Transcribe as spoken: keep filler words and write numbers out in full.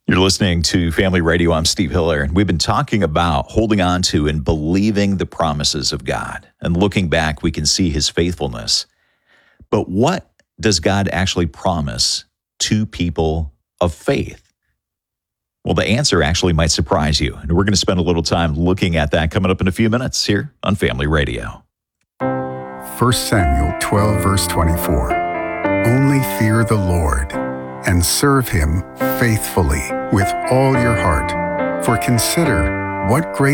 You're listening to Family Radio. I'm Steve Hiller, and we've been talking about holding on to and believing the promises of God. And looking back, we can see his faithfulness. But what does God actually promise to people of faith? Well, the answer actually might surprise you. And we're going to spend a little time looking at that coming up in a few minutes here on Family Radio. First Samuel twelve, verse twenty-four. Only fear the Lord and serve him faithfully with all your heart. For consider what great